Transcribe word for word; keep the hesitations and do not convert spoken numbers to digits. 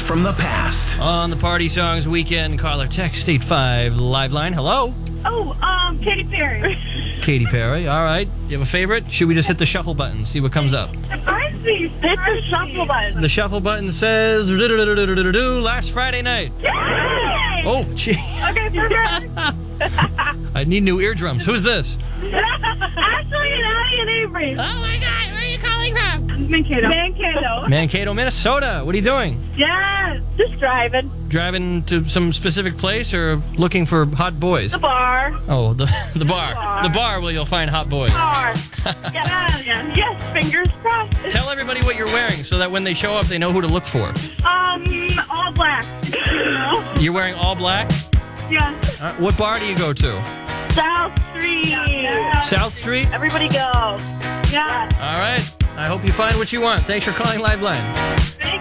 from the past. On the Party Songs Weekend, caller text eight five live line. Hello? Oh, um, Katy Perry. Katy Perry. All right. You have a favorite? Should we just hit the shuffle button, see what comes up? Surprise me. Hit the shuffle button. The shuffle button says "Do-do-do-do-do-do-do, last Friday night. Yay! Oh, gee. Okay, perfect. I need new eardrums. Who's this? Ashley and Addie and Avery. Oh my God, where are you calling from? Mankato. Mankato. Mankato, Minnesota. What are you doing? Yes. Just driving. Driving to some specific place or looking for hot boys? The bar. Oh, the the bar. bar. The bar where you'll find hot boys. Bar. Yeah, yeah. Yes, fingers crossed. Tell everybody what you're wearing so that when they show up, they know who to look for. Um, all black. You know? You're wearing all black? Yeah. Uh, what bar do you go to? South Street. Yeah. South Street? Everybody go. Yeah. All right. I hope you find what you want. Thanks for calling Liveline.